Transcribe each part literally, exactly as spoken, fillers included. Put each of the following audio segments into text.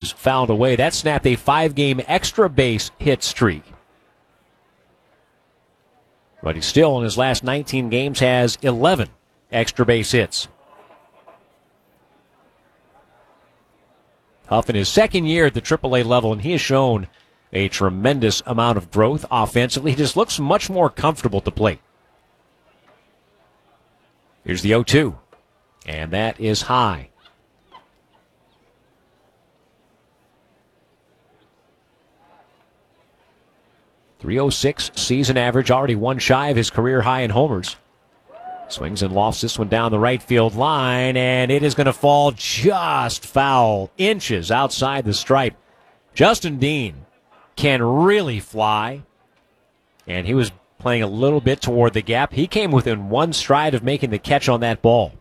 was fouled away. That snapped a five-game extra base hit streak. But he still, in his last nineteen games, has eleven extra base hits. Huff in his second year at the triple A level, and he has shown a tremendous amount of growth offensively. He just looks much more comfortable at the plate. Here's the oh two, and that is high. three oh six season average, already one shy of his career high in homers. Swings and lofts this one down the right field line, and it is going to fall just foul, inches outside the stripe. Justin Dean can really fly, and he was playing a little bit toward the gap. He came within one stride of making the catch on that ball.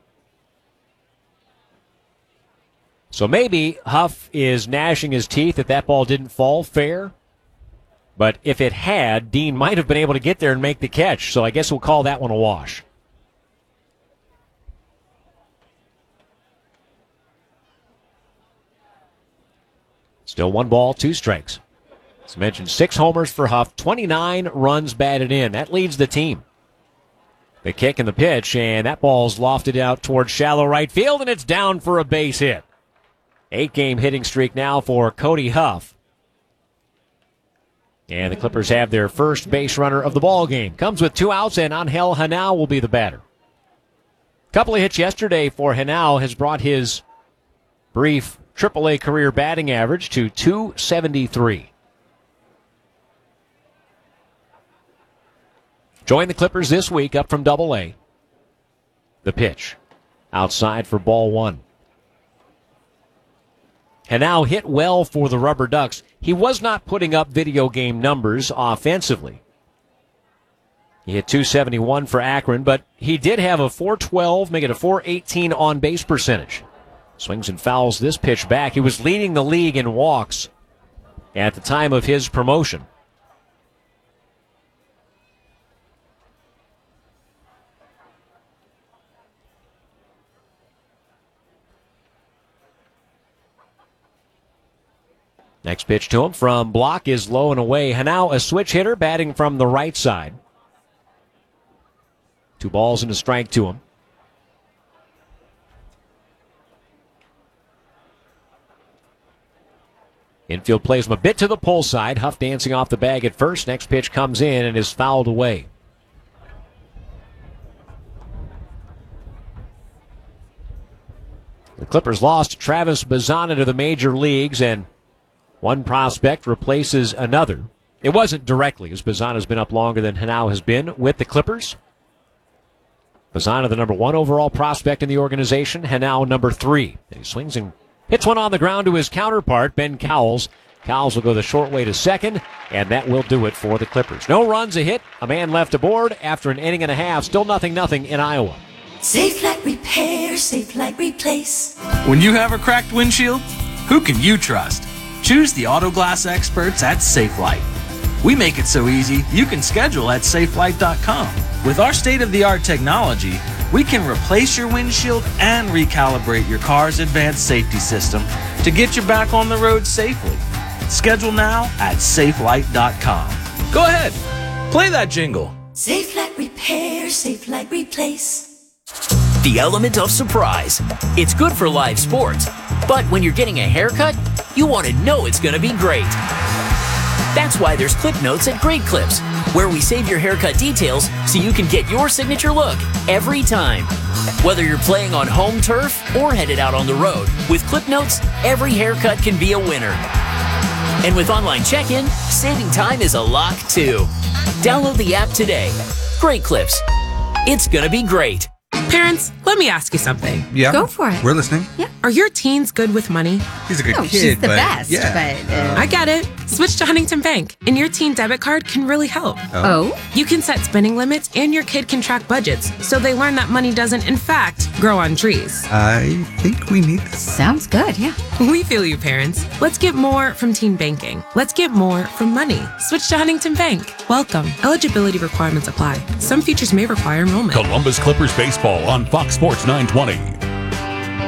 So maybe Huff is gnashing his teeth that that ball didn't fall fair. But if it had, Dean might have been able to get there and make the catch. So I guess we'll call that one a wash. Still one ball, two strikes. As mentioned, six homers for Huff, twenty-nine runs batted in. That leads the team. The kick and the pitch, and that ball's lofted out towards shallow right field, and it's down for a base hit. Eight-game hitting streak now for Cody Huff. And the Clippers have their first base runner of the ball game. Comes with two outs, and Angel Henao will be the batter. Couple of hits yesterday for Henao has brought his brief triple A career batting average to two seventy-three. Join the Clippers this week up from double A. The pitch. Outside for ball one. Henao hit well for the Rubber Ducks. He was not putting up video game numbers offensively. He hit two seventy-one for Akron, but he did have a four twelve, make it a four eighteen on-base percentage. Swings and fouls this pitch back. He was leading the league in walks at the time of his promotion. Next pitch to him from Block is low and away. Henao, a switch hitter, batting from the right side. Two balls and a strike to him. Infield plays him a bit to the pull side. Huff dancing off the bag at first. Next pitch comes in and is fouled away. The Clippers lost Travis Bazzana to the major leagues, and one prospect replaces another. It wasn't directly, as Bazzana's been up longer than Henao has been with the Clippers. Bazzana, the number one overall prospect in the organization. Henao, number three. And he swings and hits one on the ground to his counterpart, Ben Cowles. Cowles will go the short way to second, and that will do it for the Clippers. No runs, a hit, a man left aboard after an inning and a half. Still nothing, nothing in Iowa. Safe like repair, safe like replace. When you have a cracked windshield, who can you trust? Choose the Auto Glass experts at Safelite. We make it so easy, you can schedule at safelite dot com. With our state-of-the-art technology, we can replace your windshield and recalibrate your car's advanced safety system to get you back on the road safely. Schedule now at safelite dot com. Go ahead, play that jingle. Safe like repair, safe like replace. The element of surprise. It's good for live sports, but when you're getting a haircut, you want to know it's going to be great. That's why there's Clip Notes at Great Clips, where we save your haircut details so you can get your signature look every time. Whether you're playing on home turf or headed out on the road, with Clip Notes, every haircut can be a winner. And with online check-in, saving time is a lock too. Download the app today. Great Clips. It's going to be great. Parents, let me ask you something. Yeah. Go for it. We're listening. Yeah. Are your teens good with money? He's a good No, kid, she's the but best, yeah. but, uh, I get it. Switch to Huntington Bank, and your teen debit card can really help. Oh? You can set spending limits, and your kid can track budgets, so they learn that money doesn't, in fact, grow on trees. I think we need this. Sounds good, yeah. We feel you, parents. Let's get more from teen banking. Let's get more from money. Switch to Huntington Bank. Welcome. Eligibility requirements apply. Some features may require enrollment. Columbus Clippers baseball on Fox Sports nine twenty.